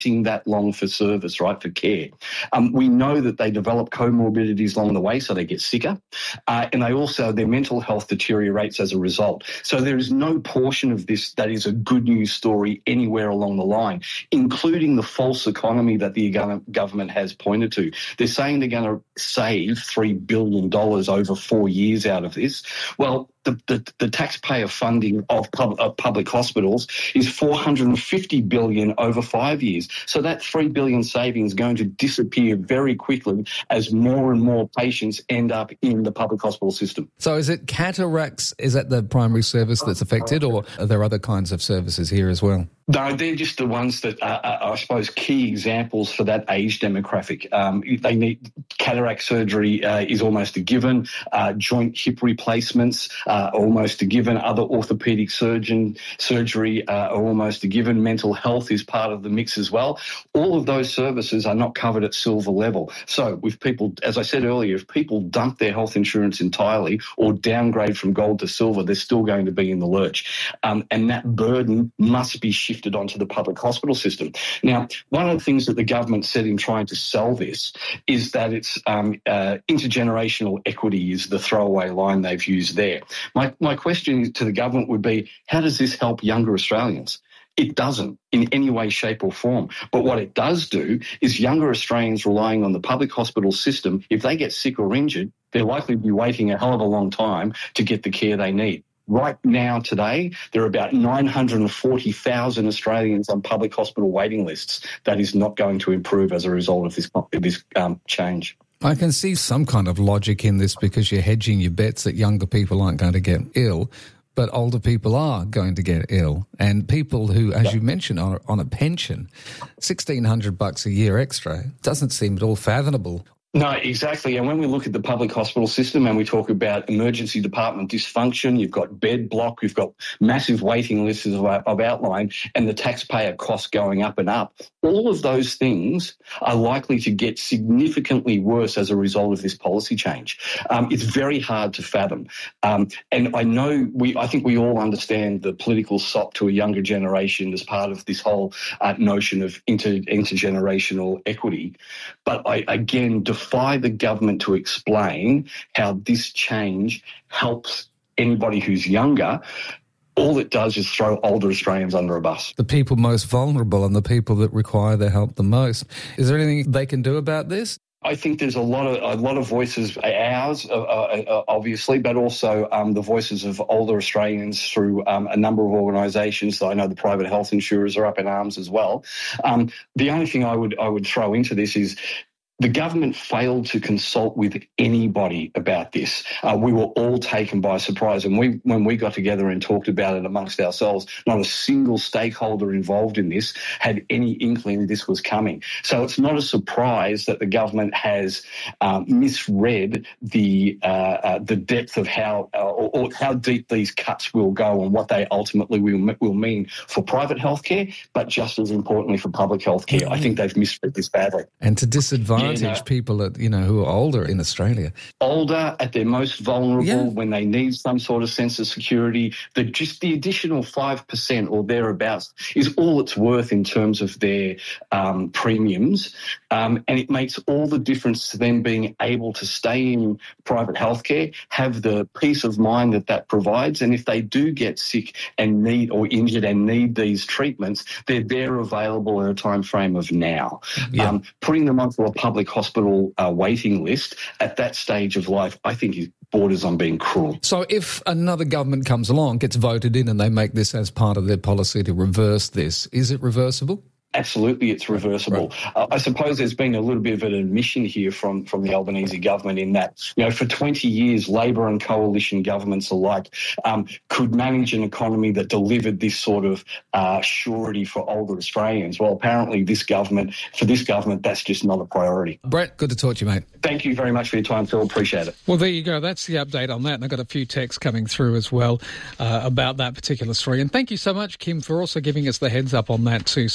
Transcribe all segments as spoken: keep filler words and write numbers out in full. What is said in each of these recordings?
that long for service, right, for care. Um, we know that they develop comorbidities along the way, so they get sicker, uh, and they also, their mental health deteriorates as a result. So there is no portion of this that is a good news story anywhere along the line, including the false economy that the government has pointed to. They're saying they're going to save three billion dollars over four years out of this. Well, The, the, the taxpayer funding of, pub, of public hospitals is four hundred fifty billion dollars over five years. So that three billion dollars saving is going to disappear very quickly as more and more patients end up in the public hospital system. So is it cataracts, is that the primary service that's affected, or are there other kinds of services here as well? No, they're just the ones that are, are, I suppose, key examples for that age demographic. Um, they need cataract surgery uh, is almost a given. Uh, joint hip replacements uh, are almost a given. Other orthopaedic surgeon surgery uh, are almost a given. Mental health is part of the mix as well. All of those services are not covered at silver level. So, with people, as I said earlier, if people dump their health insurance entirely or downgrade from gold to silver, they're still going to be in the lurch, um, and that burden must be shifted onto the public hospital system. Now, one of the things that the government said in trying to sell this is that it's um, uh, intergenerational equity is the throwaway line they've used there. My, my question to the government would be, how does this help younger Australians? It doesn't in any way, shape or form. But what it does do is younger Australians relying on the public hospital system, if they get sick or injured, they're likely to be waiting a hell of a long time to get the care they need. Right now, today, there are about nine hundred forty thousand Australians on public hospital waiting lists. That is not going to improve as a result of this, this um, change. I can see some kind of logic in this because you're hedging your bets that younger people aren't going to get ill, but older people are going to get ill. And people who, as you mentioned, are on a pension, sixteen hundred bucks a year extra, doesn't seem at all fathomable. No, exactly. And when we look at the public hospital system and we talk about emergency department dysfunction, you've got bed block, you've got massive waiting lists as I've outlined, and the taxpayer costs going up and up. All of those things are likely to get significantly worse as a result of this policy change. Um, it's very hard to fathom. Um, and I know we, I think we all understand the political sop to a younger generation as part of this whole uh, notion of inter, intergenerational equity. But I, again, defy the government to explain how this change helps anybody who's younger. All it does is throw older Australians under a bus. The people most vulnerable and the people that require their help the most. Is there anything they can do about this? I think there's a lot of a lot of voices, ours uh, uh, obviously, but also um, the voices of older Australians through um, a number of organisations. So I know the private health insurers are up in arms as well. Um, the only thing I would I would throw into this is, the government failed to consult with anybody about this. Uh, we were all taken by surprise. And we, when we got together and talked about it amongst ourselves, not a single stakeholder involved in this had any inkling this was coming. So it's not a surprise that the government has um, misread the uh, uh, the depth of how uh, or, or how deep these cuts will go and what they ultimately will, will mean for private healthcare, but just as importantly for public healthcare. I think they've misread this badly. And to disadvantage Yeah, no. people that, you know, who are older in Australia. Older, at their most vulnerable, yeah. when they need some sort of sense of security, that just the additional five percent or thereabouts is all it's worth in terms of their um, premiums. Um, and it makes all the difference to them being able to stay in private healthcare, have the peace of mind that that provides. And if they do get sick and need or injured and need these treatments, they're there available in a time frame of now. Yeah. Um, putting them onto a public hospital uh, waiting list at that stage of life, I think is borders on being cruel. So if another government comes along, gets voted in and they make this as part of their policy to reverse this, is it reversible? Absolutely, it's reversible. Right. Uh, I suppose there's been a little bit of an admission here from, from the Albanese government in that, you know, for twenty years, Labor and coalition governments alike um, could manage an economy that delivered this sort of uh, surety for older Australians. Well, apparently this government, for this government, that's just not a priority. Brett, good to talk to you, mate. Thank you very much for your time, Phil. Appreciate it. Well, there you go. That's the update on that. And I've got a few texts coming through as well uh, about that particular story. And thank you so much, Kim, for also giving us the heads up on that too, so that we could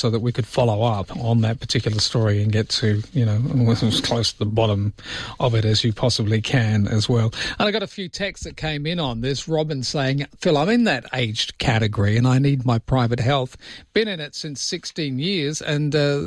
could follow up on that particular story and get to, you know, as close to the bottom of it as you possibly can as well. And I got a few texts that came in on this. Robin saying, Phil, I'm in that aged category and I need my private health. Been in it since sixteen years and uh,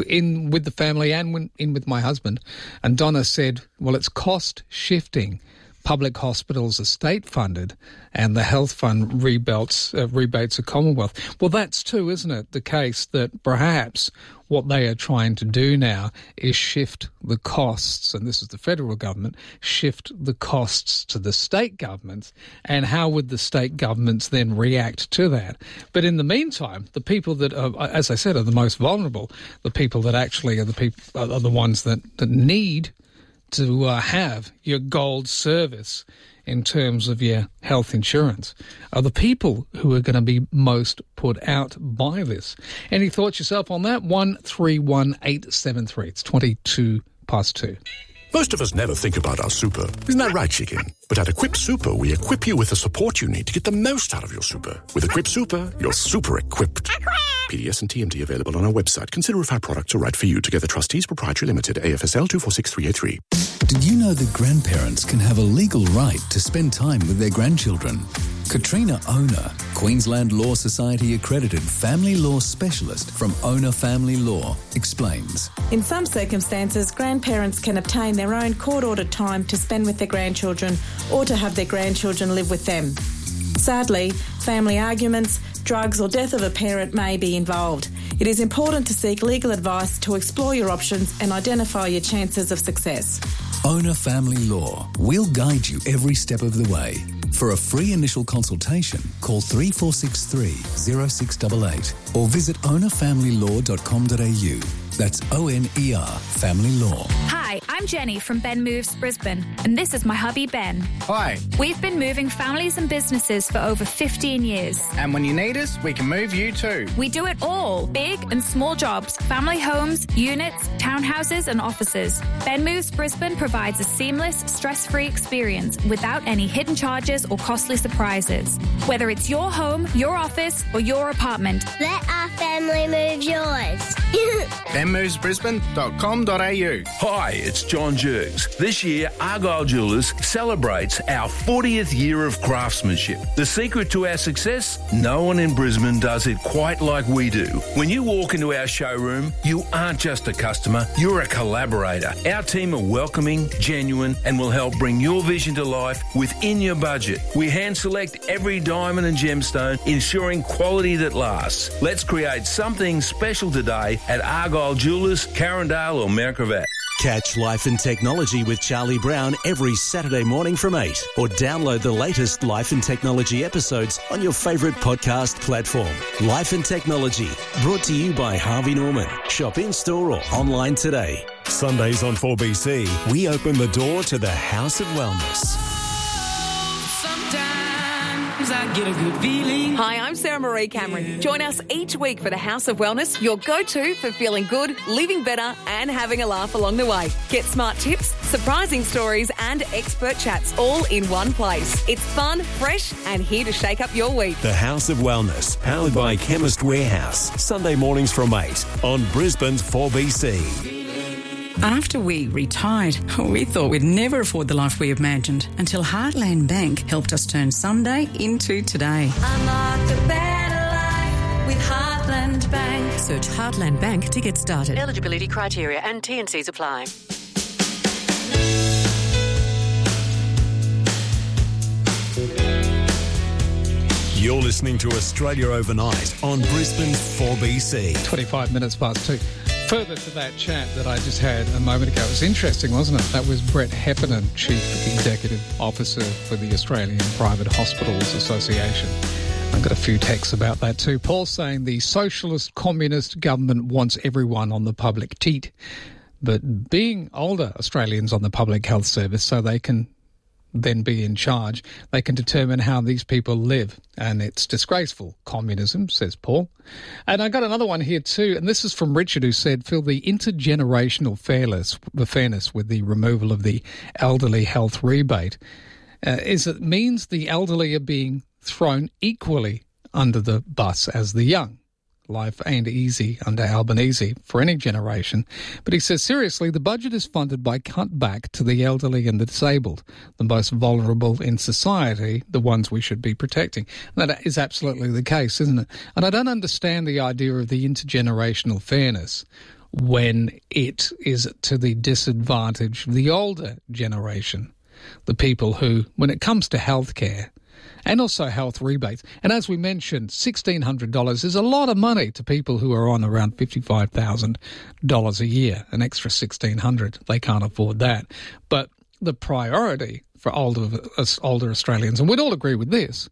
in with the family and in with my husband. And Donna said, well, it's cost shifting. Public hospitals are state-funded and the health fund rebates, uh, rebates are Commonwealth. Well, that's too, isn't it, the case that perhaps what they are trying to do now is shift the costs, and this is the federal government, shift the costs to the state governments, and how would the state governments then react to that? But in the meantime, the people that are, as I said, are the most vulnerable, the people that actually are the people are the ones that, that need to uh, have your gold service in terms of your health insurance are the people who are going to be most put out by this. Any thoughts yourself on that? one three one eight seven three. It's twenty-two past two. Most of us never think about our super. Isn't that right, chicken? But at Equip Super, we equip you with the support you need to get the most out of your super. With Equip Super, you're super equipped. P D S and T M D available on our website. Consider if our products are right for you. Together Trustees Proprietary Limited, A F S L two four six three eight three. Did you know that grandparents can have a legal right to spend time with their grandchildren? Katrina Owner, Queensland Law Society accredited family law specialist from Owner Family Law, explains. In some circumstances, grandparents can obtain their own court-ordered time to spend with their grandchildren or to have their grandchildren live with them. Sadly, family arguments, drugs or death of a parent may be involved. It is important to seek legal advice to explore your options and identify your chances of success. Owner Family Law. We'll guide you every step of the way. For a free initial consultation, call three four six three, zero six eight eight or visit owner family law dot com dot a u. That's O N E R, Family Law. Hi, I'm Jenny from Ben Moves Brisbane, and this is my hubby Ben. Hi. We've been moving families and businesses for over fifteen years. And when you need us, we can move you too. We do it all, big and small jobs, family homes, units, townhouses and offices. Ben Moves Brisbane provides a seamless, stress-free experience without any hidden charges or costly surprises. Whether it's your home, your office or your apartment. Let our family move yours. ben moves brisbane dot com dot a u. Hi, it's John Jerks. This year, Argyle Jewellers celebrates our fortieth year of craftsmanship. The secret to our success? No one in Brisbane does it quite like we do. When you walk into our showroom, you aren't just a customer, you're a collaborator. Our team are welcoming, genuine, and will help bring your vision to life within your budget. We hand select every diamond and gemstone, ensuring quality that lasts. Let's create something special today at Argyle Jewellers, Carindale or Mount Gravatt. Catch Life and Technology with Charlie Brown every Saturday morning from eight, or download the latest Life and Technology episodes on your favourite podcast platform. Life and Technology, brought to you by Harvey Norman. Shop in-store or online today. Sundays on four B C, we open the door to the House of Wellness. I get a good feeling. Hi, I'm Sarah Marie Cameron. Join us each week for the House of Wellness, your go-to for feeling good, living better and having a laugh along the way. Get smart tips, surprising stories and expert chats all in one place. It's fun, fresh and here to shake up your week. The House of Wellness, powered by Chemist Warehouse. Sunday mornings from eight on Brisbane's four B C. After we retired, we thought we'd never afford the life we imagined until Heartland Bank helped us turn Sunday into today. Unlock a better life with Heartland Bank. Search Heartland Bank to get started. Eligibility criteria and T and Cs apply. You're listening to Australia Overnight on Brisbane's four B C. twenty-five minutes past two. Further to that chat that I just had a moment ago, it was interesting, wasn't it? That was Brett Heffernan, Chief Executive Officer for the Australian Private Hospitals Association. I've got a few texts about that too. Paul saying the socialist communist government wants everyone on the public teat, but being older Australians on the public health service so they can then be in charge, they can determine how these people live. And it's disgraceful. Communism, says Paul. And I got another one here too, and this is from Richard, who said, Phil, the intergenerational fairness, the fairness with the removal of the elderly health rebate uh, is it means the elderly are being thrown equally under the bus as the young. life and easy under Albanese for any generation. But he says, seriously, the budget is funded by cutback to the elderly and the disabled, the most vulnerable in society, the ones we should be protecting. And that is absolutely the case, isn't it? And I don't understand the idea of the intergenerational fairness when it is to the disadvantage of the older generation, the people who, when it comes to healthcare and also health rebates, and as we mentioned, sixteen hundred dollars is a lot of money to people who are on around fifty-five thousand dollars a year, an extra sixteen hundred dollars. They can't afford that. But the priority for older, older Australians, and we'd all agree with this,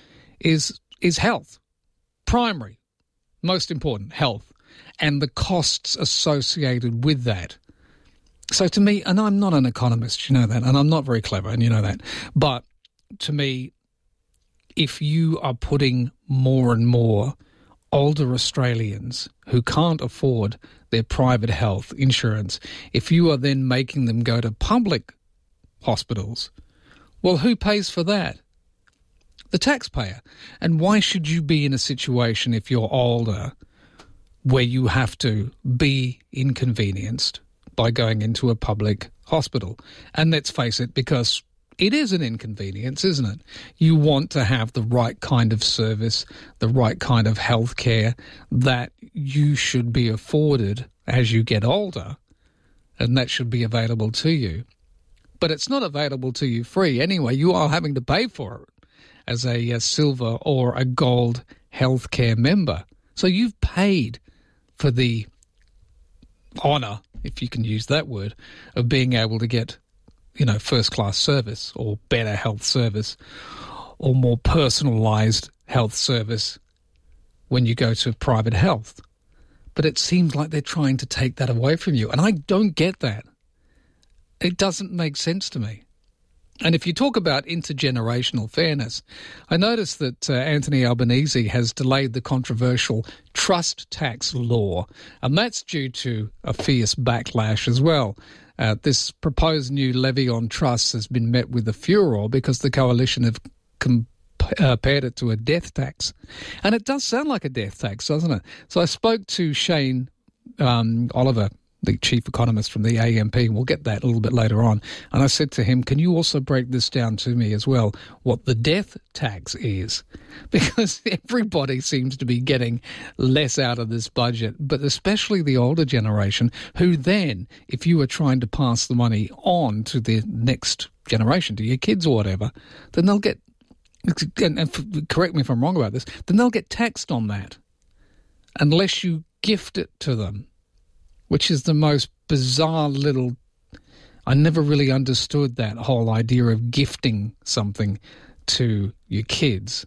is is health. Primary, most important, health. And the costs associated with that. So to me, and I'm not an economist, you know that, and I'm not very clever, and you know that, but to me, if you are putting more and more older Australians who can't afford their private health insurance, if you are then making them go to public hospitals, well, who pays for that? The taxpayer. And why should you be in a situation if you're older where you have to be inconvenienced by going into a public hospital? And let's face it, because it is an inconvenience, isn't it? You want to have the right kind of service, the right kind of health care that you should be afforded as you get older, and that should be available to you. But it's not available to you free anyway. You are having to pay for it as a, a silver or a gold healthcare member. So you've paid for the honour, if you can use that word, of being able to get, you know, first-class service or better health service or more personalised health service when you go to private health. But it seems like they're trying to take that away from you. And I don't get that. It doesn't make sense to me. And if you talk about intergenerational fairness, I noticed that uh, Anthony Albanese has delayed the controversial trust tax law, and that's due to a fierce backlash as well. Uh, this proposed new levy on trusts has been met with a furor because the coalition have com- uh, compared it to a death tax. And it does sound like a death tax, doesn't it? So I spoke to Shane um, Oliver, the chief economist from the A M P. We'll get that a little bit later on. And I said to him, can you also break this down to me as well, what the death tax is? Because everybody seems to be getting less out of this budget, but especially the older generation, who then, if you are trying to pass the money on to the next generation, to your kids or whatever, then they'll get, and, and correct me if I'm wrong about this, then they'll get taxed on that unless you gift it to them, which is the most bizarre little... I never really understood that whole idea of gifting something to your kids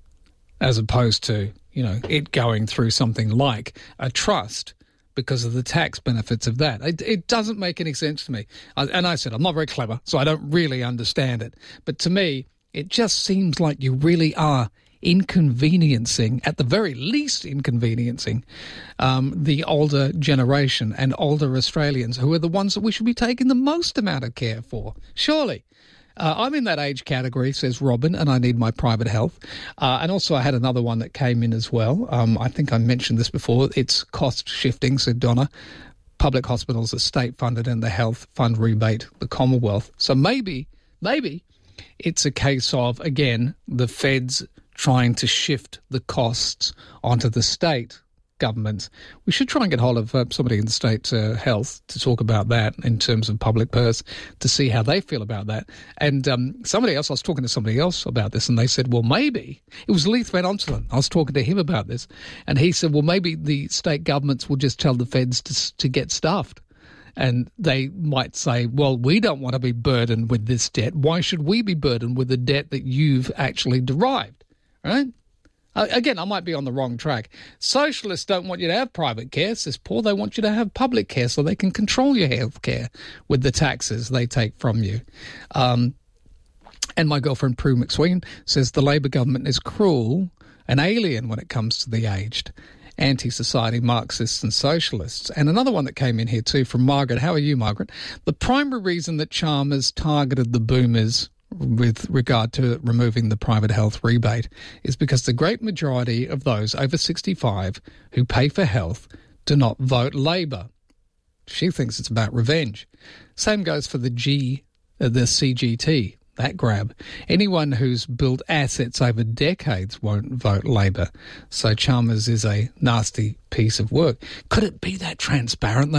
as opposed to, you know, it going through something like a trust because of the tax benefits of that. It, it doesn't make any sense to me. I, and I said, I'm not very clever, so I don't really understand it. But to me, it just seems like you really are inconveniencing, at the very least inconveniencing, um, the older generation and older Australians, who are the ones that we should be taking the most amount of care for. Surely. Uh, I'm in that age category, says Robin, and I need my private health. Uh, and also I had another one that came in as well. Um, I think I mentioned this before. It's cost shifting, said Donna. Public hospitals are state-funded and the health fund rebate the Commonwealth. So maybe, maybe it's a case of, again, the feds trying to shift the costs onto the state governments. We should try and get hold of uh, somebody in the state uh, health to talk about that in terms of public purse, to see how they feel about that. And um, somebody else, I was talking to somebody else about this, and they said, well, maybe, it was Leith Van Onselen, I was talking to him about this, and he said, well, maybe the state governments will just tell the feds to, to get stuffed. And they might say, well, we don't want to be burdened with this debt. Why should we be burdened with the debt that you've actually derived? Right? Uh, again, I might be on the wrong track. Socialists don't want you to have private care, says Paul. They want you to have public care so they can control your health care with the taxes they take from you. Um, and my girlfriend Prue McSween says the Labor government is cruel and alien when it comes to the aged, anti-society Marxists and socialists. And another one that came in here too from Margaret. How are you, Margaret? The primary reason that Chalmers targeted the boomers with regard to removing the private health rebate is because the great majority of those over sixty-five who pay for health do not vote Labor. She thinks it's about revenge. Same goes for the G, uh, the C G T, that grab. Anyone who's built assets over decades won't vote Labor. So Chalmers is a nasty piece of work. Could it be that transparent, though?